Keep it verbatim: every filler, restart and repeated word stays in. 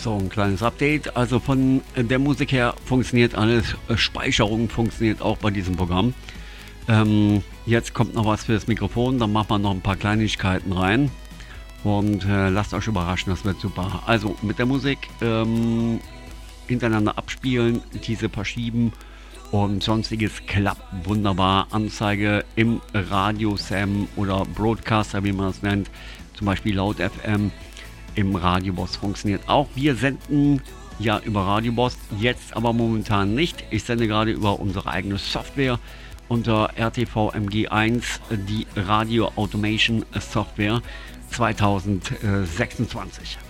So, ein kleines Update. Also von der Musik her funktioniert alles. Speicherung funktioniert auch bei diesem Programm. Ähm, jetzt kommt noch was für das Mikrofon. Dann machen wir noch ein paar Kleinigkeiten rein. Und äh, lasst euch überraschen, das wird super. Also mit der Musik ähm, hintereinander abspielen, diese verschieben und sonstiges klappt wunderbar. Anzeige im Radio Sam oder Broadcaster, wie man es nennt, zum Beispiel Laut F M. Im Radioboss funktioniert auch. Wir senden ja über Radioboss, jetzt aber momentan nicht. Ich sende gerade über unsere eigene Software unter R T V M G eins, die Radio Automation Software zwanzig sechsundzwanzig.